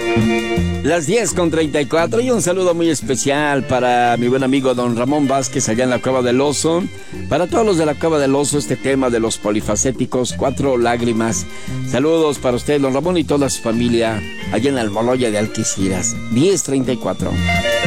Las 10:34 y un saludo muy especial para mi buen amigo don Ramón Vázquez allá en la Cueva del Oso. Para todos los de la Cueva del Oso, este tema de los polifacéticos, 4 lágrimas. Saludos para usted, don Ramón, y toda su familia allá en la Almoloya de Algeciras. 10:34.